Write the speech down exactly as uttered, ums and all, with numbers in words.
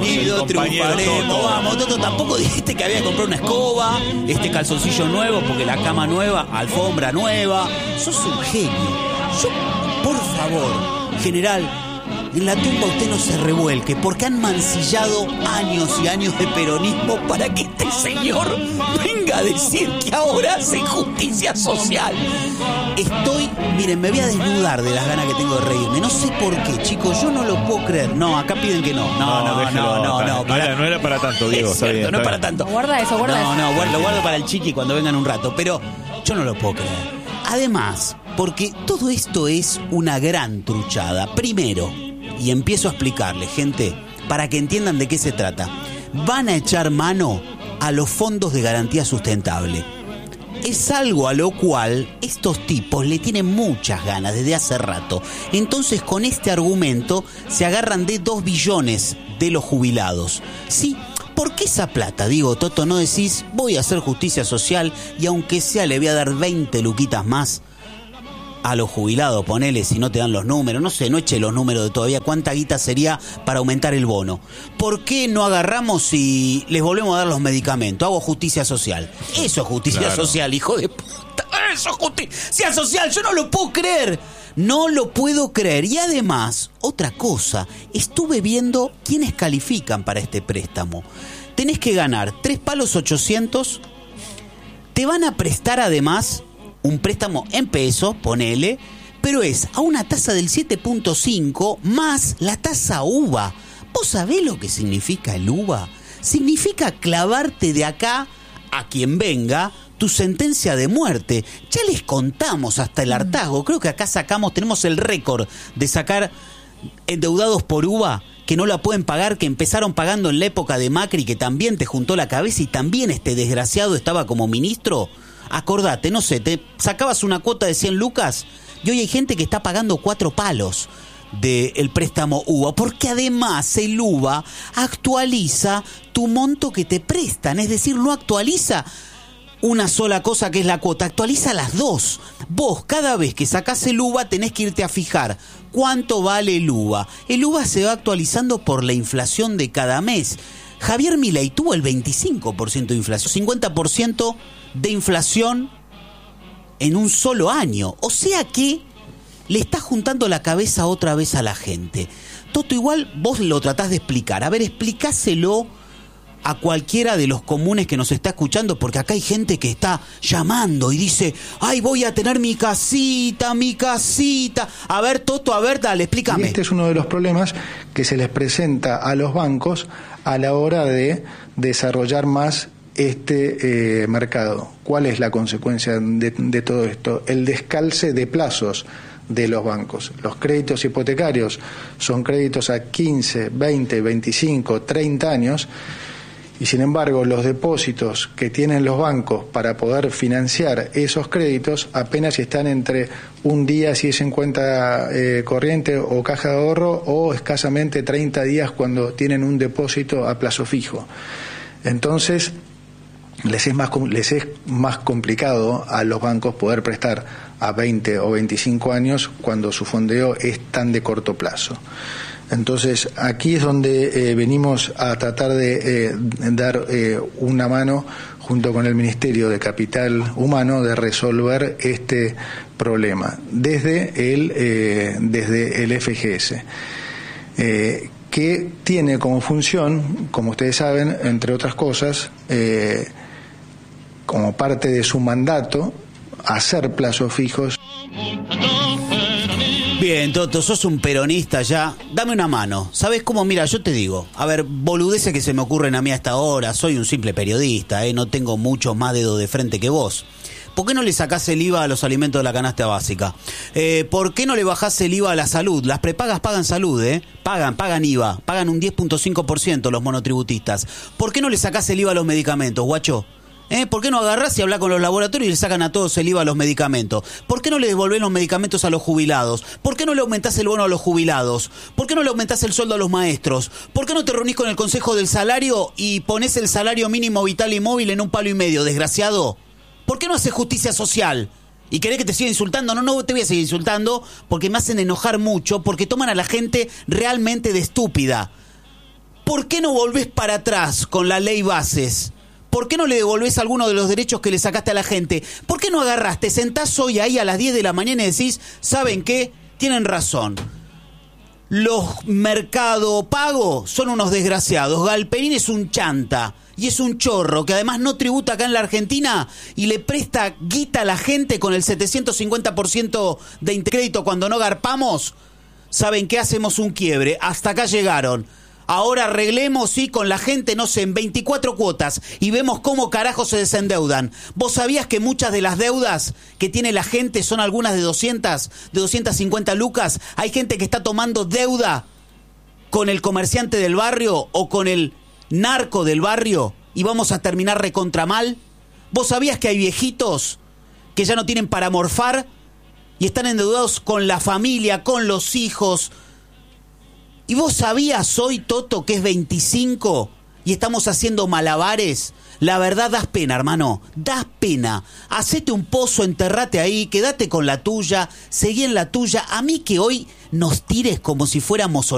unidos triunfaremos. Toto. Vamos, Toto, tampoco dijiste que había que comprar una escoba, este calzoncillo nuevo, porque la cama nueva, alfombra nueva. Sos un genio. Yo, por favor, general, en la tumba usted no se revuelque, porque han mancillado años y años de peronismo para que este señor venga a decir que ahora hace justicia social. Estoy, miren, me voy a desnudar de las ganas que tengo de reírme. No sé por qué, chicos, yo no lo puedo creer. No, acá piden que no. No, no, no, no, no. No, no, era, no era para tanto, Diego. Es cierto, bien, no es para tanto. Guarda eso, guarda no, eso. No, no, lo guardo para el chiqui cuando vengan un rato. Pero yo no lo puedo creer. Además, porque todo esto es una gran truchada. Primero, y empiezo a explicarle, gente, para que entiendan de qué se trata. Van a echar mano a los fondos de garantía sustentable. Es algo a lo cual estos tipos le tienen muchas ganas desde hace rato. Entonces, con este argumento se agarran de dos billones de los jubilados. Sí, ¿por qué esa plata? Digo, Toto, no decís, voy a hacer justicia social y aunque sea le voy a dar veinte luquitas más a los jubilados, ponele, si no te dan los números, no sé, no eche los números de todavía, cuánta guita sería para aumentar el bono. ¿Por qué no agarramos y les volvemos a dar los medicamentos? Hago justicia social. Eso es justicia claro. social, hijo de puta. Eso es justicia social, yo no lo puedo creer. No lo puedo creer. Y además, otra cosa, estuve viendo quiénes califican para este préstamo. Tenés que ganar tres palos ochocientos, te van a prestar además un préstamo en pesos, ponele, pero es a una tasa del siete punto cinco más la tasa U V A. ¿Vos sabés lo que significa el U V A? Significa clavarte de acá a quien venga tu sentencia de muerte. Ya les contamos hasta el hartazgo. Creo que acá sacamos, tenemos el récord de sacar endeudados por U V A que no la pueden pagar, que empezaron pagando en la época de Macri, que también te juntó la cabeza y también este desgraciado estaba como ministro. Acordate, no sé, te sacabas una cuota de cien lucas y hoy hay gente que está pagando cuatro palos del préstamo U V A, porque además el U V A actualiza tu monto que te prestan, es decir, no actualiza una sola cosa que es la cuota, actualiza las dos. Vos cada vez que sacás el U V A tenés que irte a fijar cuánto vale el U V A. El U V A se va actualizando por la inflación de cada mes. Javier Milei tuvo el veinticinco por ciento de inflación, cincuenta por ciento de inflación en un solo año. O sea que le está juntando la cabeza otra vez a la gente. Toto, igual vos lo tratás de explicar. A ver, explícaselo a cualquiera de los comunes que nos está escuchando, porque acá hay gente que está llamando y dice, ay, voy a tener mi casita, mi casita. A ver, Toto, a ver, dale, explícame. Y este es uno de los problemas que se les presenta a los bancos a la hora de desarrollar más este eh, mercado. ¿Cuál es la consecuencia de, de todo esto? El descalce de plazos de los bancos. Los créditos hipotecarios son créditos a quince, veinte, veinticinco, treinta años, y sin embargo los depósitos que tienen los bancos para poder financiar esos créditos apenas están entre un día si es en cuenta eh, corriente o caja de ahorro, o escasamente treinta días cuando tienen un depósito a plazo fijo. Entonces les es más les es más complicado a los bancos poder prestar a veinte o veinticinco años cuando su fondeo es tan de corto plazo. Entonces aquí es donde eh, venimos a tratar de eh, dar eh, una mano junto con el Ministerio de Capital Humano de resolver este problema desde el eh, desde el F G S, eh, que tiene como función, como ustedes saben, entre otras cosas, eh, como parte de su mandato, hacer plazos fijos. Bien, Toto, sos un peronista ya. Dame una mano. ¿Sabés cómo? Mira, yo te digo. A ver, boludeces que se me ocurren a mí hasta ahora. Soy un simple periodista, ¿eh? No tengo mucho más dedo de frente que vos. ¿Por qué no le sacás el I V A a los alimentos de la canasta básica? Eh, ¿Por qué no le bajás el I V A a la salud? Las prepagas pagan salud, ¿eh? Pagan, pagan I V A. Pagan un diez punto cinco por ciento los monotributistas. ¿Por qué no le sacás el I V A a los medicamentos, guacho? ¿Eh? ¿Por qué no agarrás y hablás con los laboratorios y le sacan a todos el I V A a los medicamentos? ¿Por qué no le devolvés los medicamentos a los jubilados? ¿Por qué no le aumentás el bono a los jubilados? ¿Por qué no le aumentás el sueldo a los maestros? ¿Por qué no te reunís con el Consejo del Salario y ponés el salario mínimo vital y móvil en un palo y medio, desgraciado? ¿Por qué no haces justicia social? ¿Y querés que te siga insultando? No, no te voy a seguir insultando porque me hacen enojar mucho, porque toman a la gente realmente de estúpida. ¿Por qué no volvés para atrás con la ley Bases? ¿Por qué no le devolvés alguno de los derechos que le sacaste a la gente? ¿Por qué no agarrás, te sentás hoy ahí a las diez de la mañana y decís, ¿saben qué? Tienen razón. Los Mercado Pago son unos desgraciados. Galperín es un chanta y es un chorro que además no tributa acá en la Argentina y le presta guita a la gente con el setecientos cincuenta por ciento de crédito cuando no garpamos. ¿Saben qué? Hacemos un quiebre. Hasta acá llegaron. Ahora arreglemos, sí, con la gente, no sé, en veinticuatro cuotas y vemos cómo carajo se desendeudan. ¿Vos sabías que muchas de las deudas que tiene la gente son algunas de doscientas, de doscientas cincuenta lucas? Hay gente que está tomando deuda con el comerciante del barrio o con el narco del barrio y vamos a terminar recontra mal. ¿Vos sabías que hay viejitos que ya no tienen para morfar y están endeudados con la familia, con los hijos? ¿Y vos sabías hoy, Toto, que es veinticinco y estamos haciendo malabares? La verdad, das pena, hermano, das pena. Hacete un pozo, enterrate ahí, quédate con la tuya, seguí en la tuya. A mí que hoy nos tires como si fuéramos